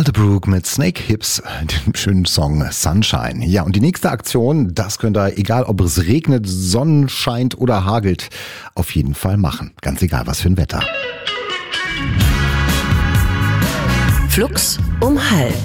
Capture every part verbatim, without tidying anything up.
Alderbrook mit Snake Hips, dem schönen Song Sunshine. Ja, und die nächste Aktion, das könnt ihr, egal ob es regnet, Sonnen scheint oder hagelt, auf jeden Fall machen. Ganz egal, was für ein Wetter. Flux um halb.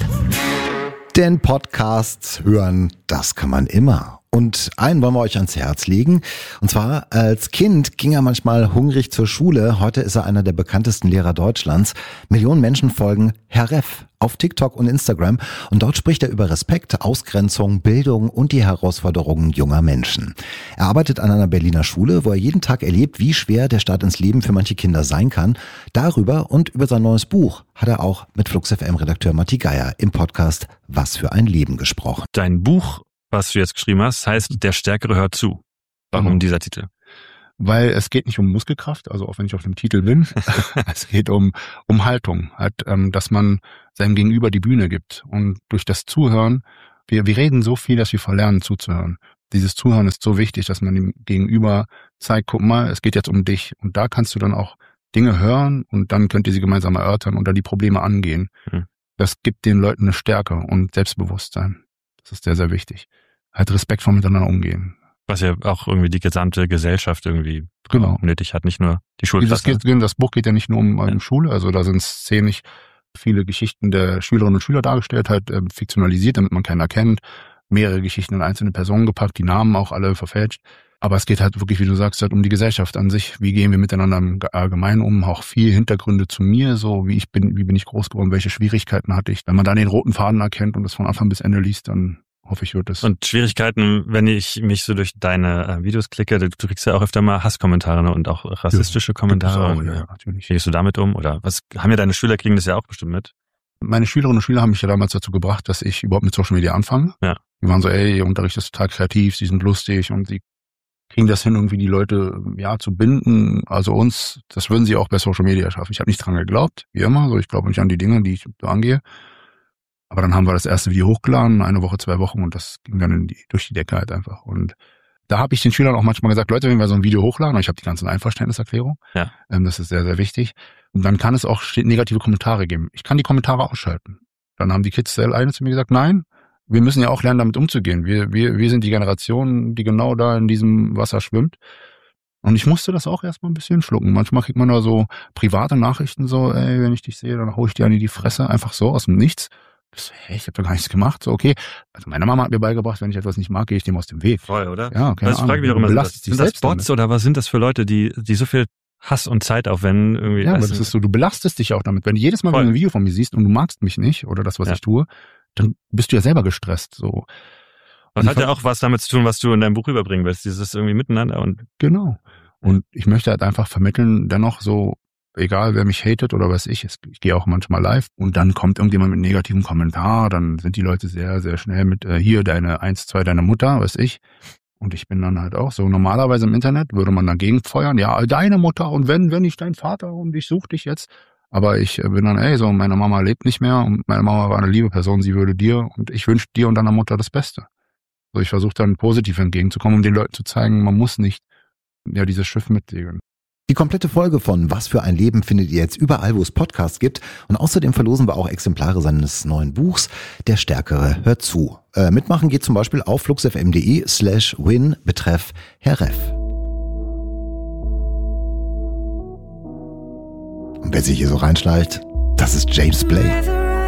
Denn Podcasts hören, das kann man immer. Und einen wollen wir euch ans Herz legen. Und zwar als Kind ging er manchmal hungrig zur Schule. Heute ist er einer der bekanntesten Lehrer Deutschlands. Millionen Menschen folgen Herr Ref auf TikTok und Instagram. Und dort spricht er über Respekt, Ausgrenzung, Bildung und die Herausforderungen junger Menschen. Er arbeitet an einer Berliner Schule, wo er jeden Tag erlebt, wie schwer der Start ins Leben für manche Kinder sein kann. Darüber und über sein neues Buch hat er auch mit Flux F M-Redakteur Matti Geier im Podcast Was für ein Leben gesprochen. Dein Buch, was du jetzt geschrieben hast, heißt Der Stärkere hört zu. Warum mhm. dieser Titel? Weil es geht nicht um Muskelkraft, also auch wenn ich auf dem Titel bin. Es geht um um Haltung, halt, ähm, dass man seinem Gegenüber die Bühne gibt. Und durch das Zuhören, wir, wir reden so viel, dass wir verlernen zuzuhören. Dieses Zuhören ist so wichtig, dass man dem Gegenüber zeigt, guck mal, es geht jetzt um dich. Und da kannst du dann auch Dinge hören und dann könnt ihr sie gemeinsam erörtern und dann die Probleme angehen. Mhm. Das gibt den Leuten eine Stärke und Selbstbewusstsein. Das ist sehr, sehr wichtig. Halt respektvoll miteinander umgehen. Was ja auch irgendwie die gesamte Gesellschaft irgendwie genau. nötig hat, nicht nur die Schulklasse. Das, das Buch geht ja nicht nur um, ja. um Schule, also da sind szenisch viele Geschichten der Schülerinnen und Schüler dargestellt, halt äh, fiktionalisiert, damit man keinen erkennt. Mehrere Geschichten in einzelne Personen gepackt, die Namen auch alle verfälscht. Aber es geht halt wirklich, wie du sagst, halt um die Gesellschaft an sich. Wie gehen wir miteinander im Allgemeinen um? Auch viel Hintergründe zu mir, so wie ich bin, wie bin ich groß geworden, welche Schwierigkeiten hatte ich. Wenn man dann den roten Faden erkennt und das von Anfang bis Ende liest, dann hoffe ich, wird es. Und Schwierigkeiten, wenn ich mich so durch deine äh, Videos klicke, du, du kriegst ja auch öfter mal Hasskommentare, ne? Und auch rassistische ja, Kommentare. Auch, ja, natürlich. Wie gehst du damit um? Oder was haben ja deine Schüler, kriegen das ja auch bestimmt mit? Meine Schülerinnen und Schüler haben mich ja damals dazu gebracht, dass ich überhaupt mit Social Media anfange. Ja. Die waren so, ey, ihr Unterricht ist total kreativ, sie sind lustig und sie kriegen das hin, irgendwie die Leute ja zu binden. Also uns, das würden sie auch bei Social Media schaffen. Ich habe nicht dran geglaubt, wie immer. So, ich glaube nicht an die Dinge, die ich so angehe. Aber dann haben wir das erste Video hochgeladen, eine Woche, zwei Wochen und das ging dann in die, durch die Decke halt einfach. Und da habe ich den Schülern auch manchmal gesagt, Leute, wenn wir so ein Video hochladen, und ich habe die ganzen Einverständniserklärungen, ja. ähm, das ist sehr, sehr wichtig, und dann kann es auch negative Kommentare geben. Ich kann die Kommentare ausschalten. Dann haben die Kids alleine zu mir gesagt, nein, wir müssen ja auch lernen, damit umzugehen. Wir, wir, wir sind die Generation, die genau da in diesem Wasser schwimmt. Und ich musste das auch erstmal ein bisschen schlucken. Manchmal kriegt man da so private Nachrichten so, ey, wenn ich dich sehe, dann hau ich dir an die Fresse, einfach so aus dem Nichts. So, hey, ich habe doch gar nichts gemacht. So, okay. Also meine Mama hat mir beigebracht, wenn ich etwas nicht mag, gehe ich dem aus dem Weg. Voll, oder? Ja, keine das frage ich mich auch immer. Sind das, sind das Bots damit. Oder was sind das für Leute, die, die so viel Hass und Zeit aufwenden? Irgendwie ja, aber das ist so, du belastest dich auch damit. Wenn du jedes Mal ein Video von mir siehst und du magst mich nicht oder das, was ja. ich tue, dann bist du ja selber gestresst. So. Das hat ja auch was damit zu tun, was du in deinem Buch überbringen willst. Dieses irgendwie miteinander und. Genau. Und ich möchte halt einfach vermitteln, dennoch so, egal wer mich hatet oder was ich, ich gehe auch manchmal live und dann kommt irgendjemand mit einem negativen Kommentar, dann sind die Leute sehr, sehr schnell mit, äh, hier deine eins, zwei, deine Mutter, was ich. Und ich bin dann halt auch so, normalerweise im Internet würde man dagegen feuern, ja, deine Mutter und wenn, wenn ich dein Vater und ich suche dich jetzt. Aber ich bin dann, ey, so, meine Mama lebt nicht mehr und meine Mama war eine liebe Person, sie würde dir und ich wünsche dir und deiner Mutter das Beste. So, ich versuche dann positiv entgegenzukommen, um den Leuten zu zeigen, man muss nicht, ja, dieses Schiff mitsegeln. Die komplette Folge von Was für ein Leben findet ihr jetzt überall, wo es Podcasts gibt. Und außerdem verlosen wir auch Exemplare seines neuen Buchs, Der Stärkere hört zu. Äh, mitmachen geht zum Beispiel auf fluxfm.de slash win betreff Herr Ref. Und wer sich hier so reinschleicht, das ist James Blay.